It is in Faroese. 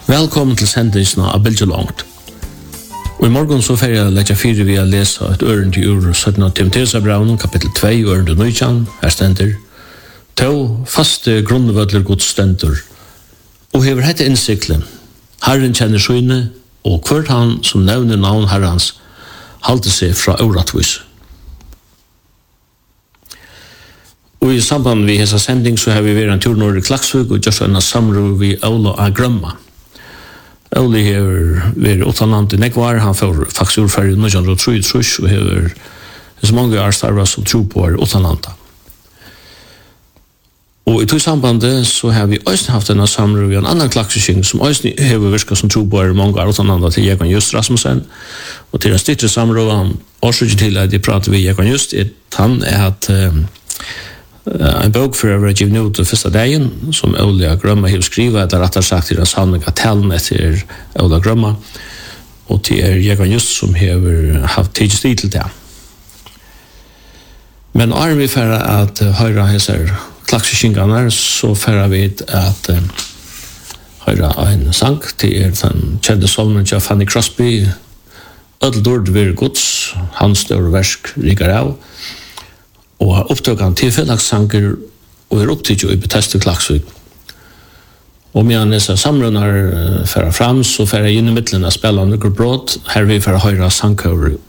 Velkommen til sendingen av Bilge Langt. Og i morgen så får jeg lette fire ved å lese et ørend i ur 17. Timotheusbrevnen, kapittel 2, ørend og 19, her stender. «To faste grunnvødler Guds stendur, og hever hette innsiklen. Herren kjenner syne, og hvert han som nevner navn Herrens, halte seg fra urettvis.» Og i samband med hessa sending så har vi vært en tur nord i Klaksvik og gjort en samråd vi Ola A. Grømma. Ola har vært utenlandet i Nekvar, han får faktisk ordferdig 1933 og har så mange år starvet som tro på utenlandet. Og i tog sambandet så har vi også haft en samråd i en annan klaksesking som også har virket som tro på mange år utenlandet til Jekan Just Rasmussen. Og til en styrte samråd, årsaken til at de prater vi Jekan Just, han at en bok for å være givet ut første dagen, som Ola Grømma har skrivet, det rettere sagt til den sanning av talen etter Ola Grømma, og til Jekan Just som har hatt tid til det. Men er vi for at høre hese klakseskingene, så får vi at høre en sang til den kjente solmen til Fanny Crosby, «Ødeldord vir Guds, hans større versk rikker av», og har opptøkt han til fellagssanger og opptøkt i Bethesda Klaksvik. Og medan disse samrunnar færa fram, så færa inn i midtelen av spela noen brot, her vi færa høyra sangkøver